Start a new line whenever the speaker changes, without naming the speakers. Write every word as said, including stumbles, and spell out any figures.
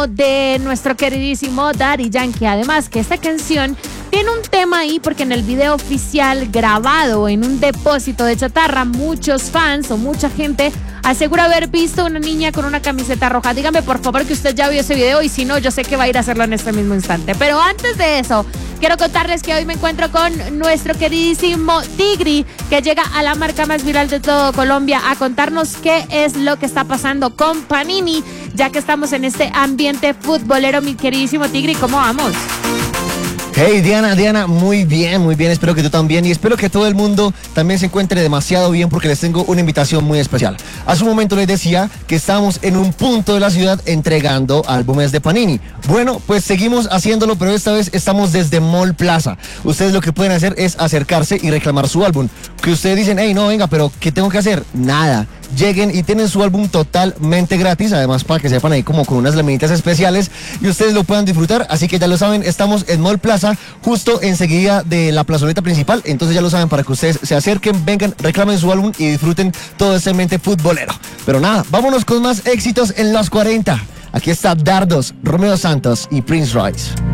de nuestro queridísimo Daddy Yankee. Además que esta canción tiene un tema ahí porque en el video oficial grabado en un depósito de chatarra, muchos fans o mucha gente asegura haber visto una niña con una camiseta roja. Dígame por favor que usted ya vio ese video y si no, yo sé que va a ir a hacerlo en este mismo instante. Pero antes de eso, quiero contarles que hoy me encuentro con nuestro queridísimo Tigri, que llega a la marca más viral de todo Colombia a contarnos qué es lo que está pasando con Panini, ya que estamos en este ambiente futbolero. Mi queridísimo Tigri, ¿cómo vamos?
Hey Diana, Diana, muy bien, muy bien, espero que tú también y espero que todo el mundo también se encuentre demasiado bien porque les tengo una invitación muy especial. Hace un momento les decía que estamos en un punto de la ciudad entregando álbumes de Panini. Bueno, pues seguimos haciéndolo, pero esta vez estamos desde Mall Plaza. Ustedes lo que pueden hacer es acercarse y reclamar su álbum. Que ustedes dicen, hey, no, venga, pero ¿qué tengo que hacer? Nada. Lleguen y tienen su álbum totalmente gratis, además para que sepan ahí como con unas laminitas especiales y ustedes lo puedan disfrutar, así que ya lo saben, estamos en Mall Plaza, justo enseguida de la plazoleta principal, entonces ya lo saben para que ustedes se acerquen, vengan, reclamen su álbum y disfruten todo ese ambiente futbolero. Pero nada, vámonos con más éxitos en los cuarenta. Aquí está Dardos, Romeo Santos y Prince Royce.